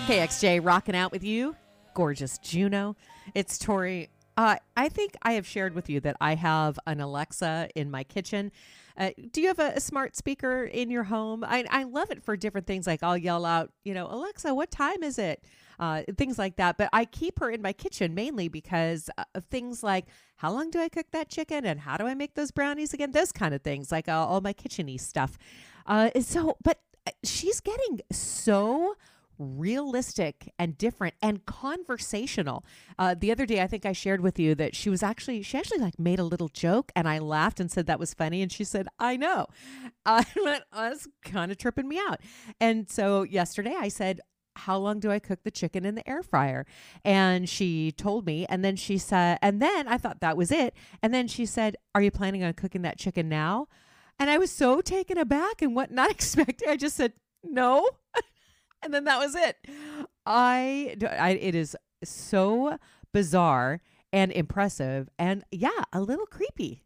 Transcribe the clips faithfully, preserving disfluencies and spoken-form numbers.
K X J rocking out with you. Gorgeous Juno. It's Tori. Uh, I think I have shared with you that I have an Alexa in my kitchen. Uh, do you have a, a smart speaker in your home? I, I love it for different things. Like I'll yell out, you know, Alexa, what time is it? Uh, things like that. But I keep her in my kitchen mainly because of things like how long do I cook that chicken and how do I make those brownies again? Those kind of things, like uh, all my kitchen-y stuff. Uh, so, but she's getting so realistic and different and conversational. Uh, the other day, I think I shared with you that she was actually, she actually like made a little joke and I laughed and said that was funny. And she said, I know. I went, oh, that's kind of tripping me out. And so yesterday I said, how long do I cook the chicken in the air fryer? And she told me, and then she said, and then I thought that was it. And then she said, are you planning on cooking that chicken now? And I was so taken aback and what not expecting. I just said, no. And then that was it. I, I, it is so bizarre and impressive and yeah, a little creepy.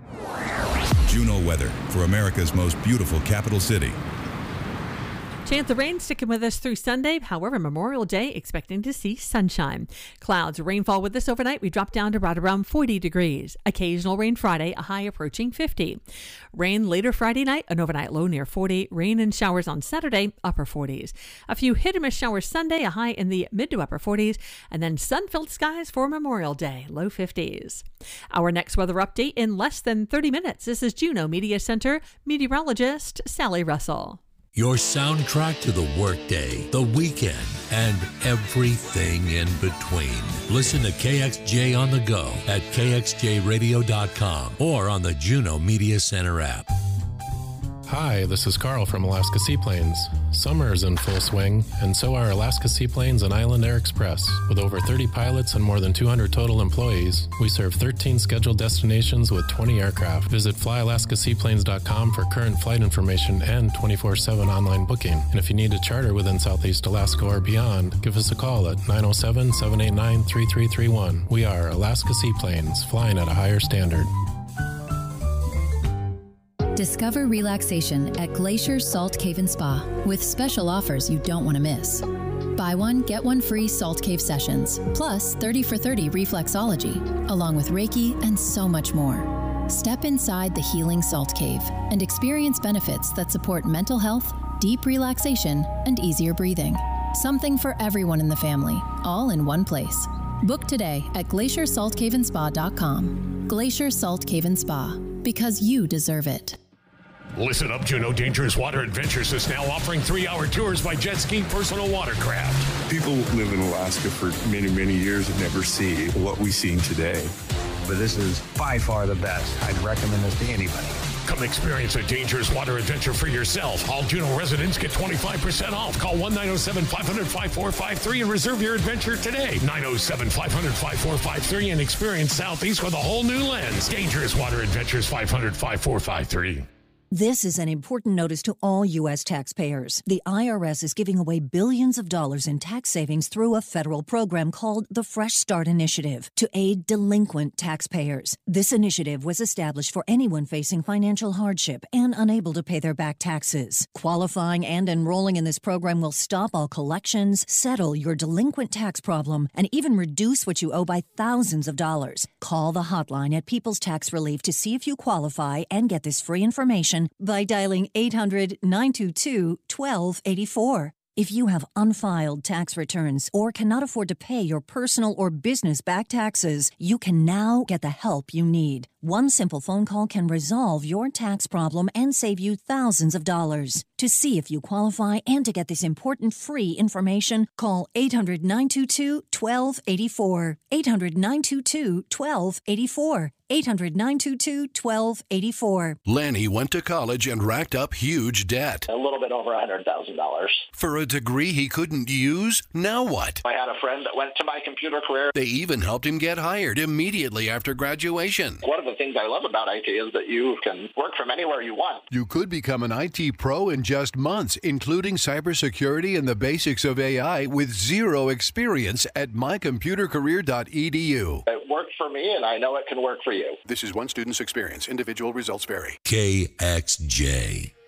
Juno weather for America's most beautiful capital city. Chance of rain sticking with us through Sunday. However, Memorial Day expecting to see sunshine. Clouds, rainfall with us overnight. We drop down to right around forty degrees. Occasional rain Friday, a high approaching fifty. Rain later Friday night, an overnight low near forty. Rain and showers on Saturday, upper forties. A few hit and miss showers Sunday, a high in the mid to upper forties. And then sun-filled skies for Memorial Day, low fifties. Our next weather update in less than thirty minutes. This is Juno Media Center meteorologist Sally Russell. Your soundtrack to the workday, the weekend, and everything in between. Listen to K X J on the go at K X J radio dot com or on the Juno Media Center app. Hi, this is Carl from Alaska Seaplanes. Summer is in full swing, and so are Alaska Seaplanes and Island Air Express. With over thirty pilots and more than two hundred total employees, we serve thirteen scheduled destinations with twenty aircraft. Visit fly alaska seaplanes dot com for current flight information and twenty-four seven online booking. And if you need to charter within Southeast Alaska or beyond, give us a call at nine oh seven, seven eight nine, three three three one. We are Alaska Seaplanes, flying at a higher standard. Discover relaxation at Glacier Salt Cave and Spa with special offers you don't want to miss. Buy one, get one free Salt Cave sessions, plus thirty for thirty reflexology, along with Reiki and so much more. Step inside the healing Salt Cave and experience benefits that support mental health, deep relaxation, and easier breathing. Something for everyone in the family, all in one place. Book today at glacier salt cave and spa dot com. Glacier Salt Cave and Spa, because you deserve it. Listen up, Juno Dangerous Water Adventures is now offering three-hour tours by jet ski personal watercraft. People live in Alaska for many, many years and never see what we've seen today. But this is by far the best. I'd recommend this to anybody. Come experience a dangerous water adventure for yourself. All Juno residents get twenty-five percent off. Call one nine oh seven, five hundred, five four five three and reserve your adventure today. nine oh seven, five hundred, five four five three and experience Southeast with a whole new lens. Dangerous Water Adventures, five hundred, five four five three. This is an important notice to all U S taxpayers. The I R S is giving away billions of dollars in tax savings through a federal program called the Fresh Start Initiative to aid delinquent taxpayers. This initiative was established for anyone facing financial hardship and unable to pay their back taxes. Qualifying and enrolling in this program will stop all collections, settle your delinquent tax problem, and even reduce what you owe by thousands of dollars. Call the hotline at People's Tax Relief to see if you qualify and get this free information by dialing eight hundred, nine two two, one two eight four. If you have unfiled tax returns or cannot afford to pay your personal or business back taxes, you can now get the help you need. One simple phone call can resolve your tax problem and save you thousands of dollars. To see if you qualify and to get this important free information, call eight hundred, nine two two, one two eight four. eight hundred, nine two two, one two eight four. eight hundred, nine two two, one two eight four. Lanny went to college and racked up huge debt. A little bit over one hundred thousand dollars. For a degree he couldn't use? Now what? I had a friend that went to my computer career. They even helped him get hired immediately after graduation. One of the things I love about I T is that you can work from anywhere you want. You could become an I T pro in just months, including cybersecurity and the basics of A I with zero experience at my computer career dot e d u. It worked for me, and I know it can work for you. This is one student's experience. Individual results vary. K X J.